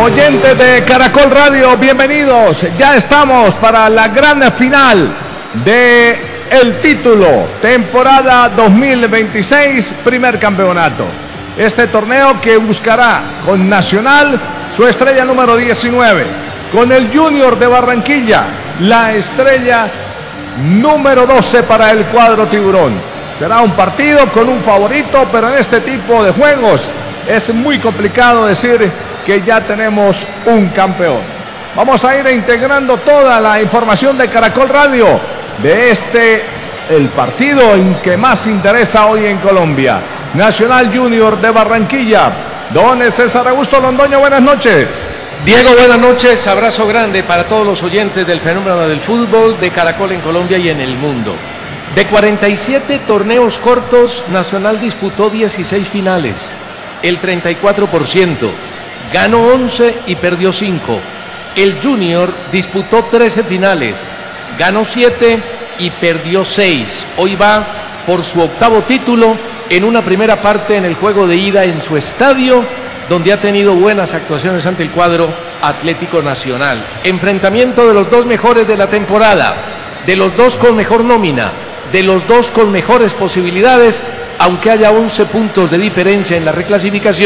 Oyentes de Caracol Radio, bienvenidos. Ya estamos para la gran final de el título, temporada 2026, primer campeonato. Este torneo que buscará con Nacional su estrella número 19, con el Junior de Barranquilla, la estrella número 12 para el cuadro tiburón. Será un partido con un favorito, pero en este tipo de juegos es muy complicado decir que ya tenemos un campeón. Vamos a ir integrando toda la información de Caracol Radio de el partido en que más interesa hoy en Colombia. Nacional Junior de Barranquilla. Don César Augusto Londoño, buenas noches. Diego, buenas noches. Abrazo grande para todos los oyentes del fenómeno del fútbol de Caracol en Colombia y en el mundo. De 47 torneos cortos, Nacional disputó 16 finales, el 34%. Ganó 11 y perdió 5. El Junior disputó 13 finales, ganó 7 y perdió 6. Hoy va por su octavo título en una primera parte en el juego de ida en su estadio, donde ha tenido buenas actuaciones ante el cuadro Atlético Nacional. Enfrentamiento de los dos mejores de la temporada, de los dos con mejor nómina, de los dos con mejores posibilidades, aunque haya 11 puntos de diferencia en la reclasificación.